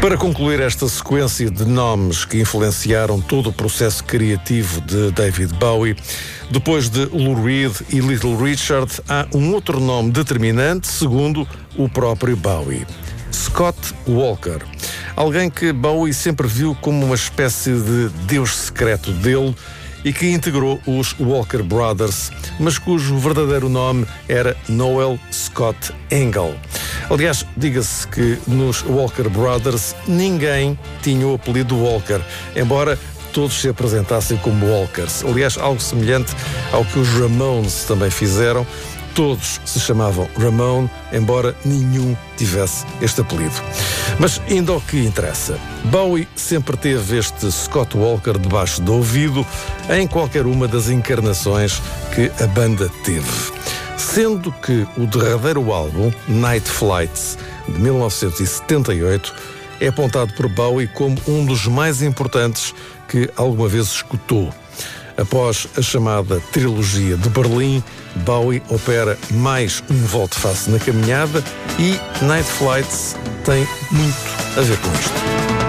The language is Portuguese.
Para concluir esta sequência de nomes que influenciaram todo o processo criativo de David Bowie, depois de Lou Reed e Little Richard, há um outro nome determinante, segundo o próprio Bowie: Scott Walker. Alguém que Bowie sempre viu como uma espécie de deus secreto dele e que integrou os Walker Brothers, mas cujo verdadeiro nome era Noel Scott Engel. Aliás, diga-se que nos Walker Brothers ninguém tinha o apelido Walker, embora todos se apresentassem como Walkers. Aliás, algo semelhante ao que os Ramones também fizeram. Todos se chamavam Ramone, embora nenhum tivesse este apelido. Mas indo ao que interessa, Bowie sempre teve este Scott Walker debaixo do ouvido em qualquer uma das encarnações que a banda teve. Sendo que o derradeiro álbum, Night Flights, de 1978, é apontado por Bowie como um dos mais importantes que alguma vez escutou. Após a chamada trilogia de Berlim, Bowie opera mais um volte-face na caminhada e Night Flights tem muito a ver com isto.